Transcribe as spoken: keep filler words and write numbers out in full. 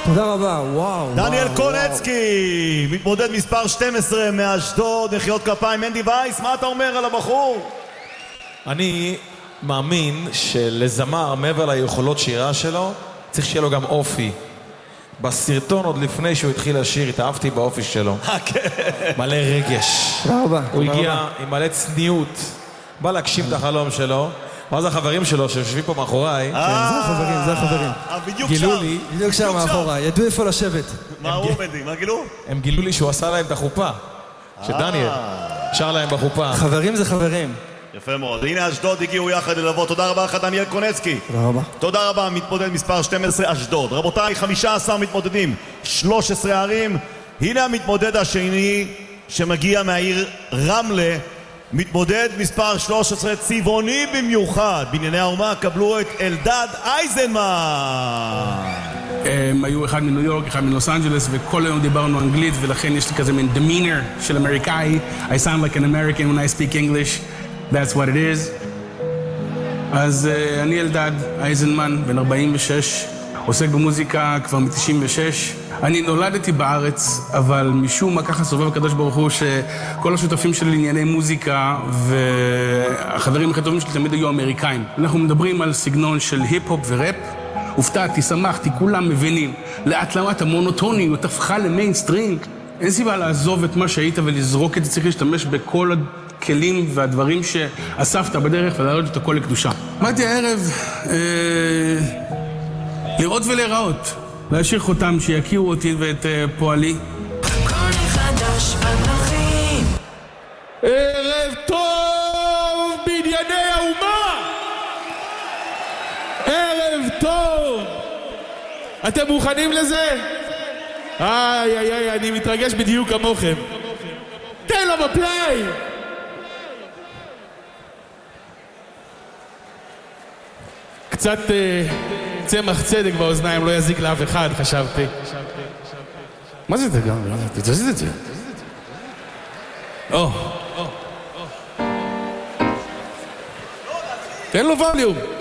תודה רבה, וואו. דניאל קונצקי, מתמודד מספר שתים עשרה מאשדוד, מחיאות כפיים. מנדי וייס, מה אתה אומר על הבחור? אני מאמין שלזמר, מעבר ליכולות שירה שלו, צריך שיהיה לו גם אופי. בסרטון עוד לפני שהוא התחיל לשיר, התאהבתי באופי שלו. מלא רגש. תודה רבה. הוא הגיע עם מלא צניעות, בא להגשים את החלום שלו, ואז החברים שלו שיושבים פה מאחוריי, זה החברים, זה החברים. בדיוק שם. גילו לי, בדיוק שם מאחוריי, ידעו איפה לשבת. מה הוא עומדים? מה גילו? הם גילו לי שהוא עשה להם את החופה, שדניאל שר להם בחופה. חברים זה חברים. יפה מאוד. הנה אשדוד הגיעו יחד ללוות. תודה רבה לך דניאל קונצקי. תודה רבה. תודה רבה. מתמודד מספר שתים עשרה אשדוד. רבותיי, חמישה עשר מתמודדים, שלוש עשרה ערים. הנה המתמודד השני שמגיע מהעיר רמלה, מתמודד מספר שלוש עשרה, צבעוני במיוחד. בענייני האומה קבלו את אלדד אייזנמן. הם היו אחד מניו יורק, אחד מלוס אנג'לס, וכל היום דיברנו אנגלית, ולכן יש לי כזה מין demeanor של אמריקאי. I sound like an American when I speak English. That's what it is. אז uh, אני אלדד אייזנמן, בן ארבעים ושש, עוסק במוזיקה כבר מ-תשעים ושש. אני נולדתי בארץ, אבל משום מה ככה סובב הקדוש ברוך הוא שכל השותפים שלי לענייני מוזיקה והחברים הכי טובים שלי תמיד היו אמריקאים. אנחנו מדברים על סגנון של היפ-הופ וראפ. הופתעתי, שמחתי, כולם מבינים. לאט לאט המונוטוניות הפכה למיינסטרים. אין סיבה לעזוב את מה שהיית ולזרוק את זה, צריך להשתמש בכל הכלים והדברים שאספת בדרך ולהעלות את הכל לקדושה. באתי הערב אה, לראות ולהיראות. להשאיר חותם שיכירו אותי ואת uh, פועלי. ערב טוב בנייני האומה! ערב טוב! אתם מוכנים לזה? איי איי איי, אני מתרגש בדיוק כמוכם. תן לו בפליי! קצת... Uh... צמח צדק באוזניים, לא יזיק לאף אחד, חשבתי. מה זה גם? תזיז את זה. או. תן לו ווליום.